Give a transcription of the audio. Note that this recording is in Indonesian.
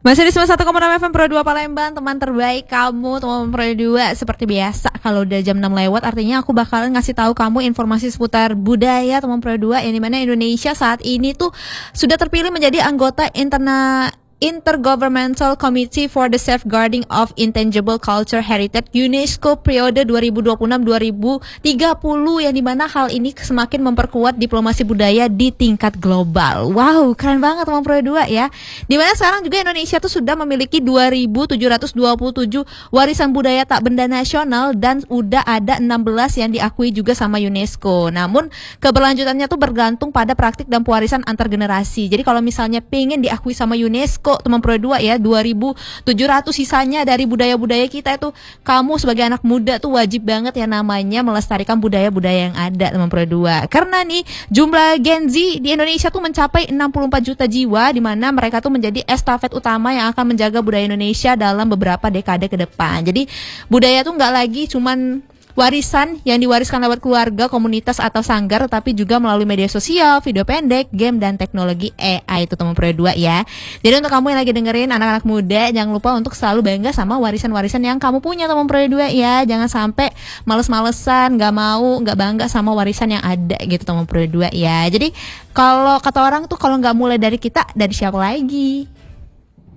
Masih di 91,6 FM Pro 2 Palembang, teman terbaik kamu, teman Pro 2. Seperti biasa, kalau udah jam 6 lewat, artinya aku bakalan ngasih tahu kamu informasi seputar budaya teman Pro 2, yang dimana Indonesia saat ini tuh sudah terpilih menjadi anggota Intergovernmental Committee for the Safeguarding of Intangible Cultural Heritage UNESCO periode 2026-2030, yang dimana hal ini semakin memperkuat diplomasi budaya di tingkat global. Wow, keren banget teman Pro 2 ya. Dimana sekarang juga Indonesia tuh sudah memiliki 2.727 warisan budaya tak benda nasional dan udah ada 16 yang diakui juga sama UNESCO. Namun keberlanjutannya tuh bergantung pada praktik dan pewarisan antar generasi. Jadi kalau misalnya pengen diakui sama UNESCO teman Pro 2 ya, 2.700 sisanya dari budaya-budaya kita itu, kamu sebagai anak muda tuh wajib banget ya namanya melestarikan budaya-budaya yang ada teman Pro 2. Karena nih jumlah Gen Z di Indonesia tuh mencapai 64 juta jiwa, di mana mereka tuh menjadi estafet utama yang akan menjaga budaya Indonesia dalam beberapa dekade ke depan. Jadi budaya tuh nggak lagi cuman warisan yang diwariskan lewat keluarga, komunitas atau sanggar, tetapi juga melalui media sosial, video pendek, game, dan teknologi AI itu teman Pro 2 ya. Jadi untuk kamu yang lagi dengerin, anak-anak muda, jangan lupa untuk selalu bangga sama warisan-warisan yang kamu punya teman Pro 2 ya. Jangan sampai males-malesan, nggak bangga sama warisan yang ada gitu teman Pro 2 ya. Jadi kalau kata orang tuh, kalau nggak mulai dari kita, dari siapa lagi?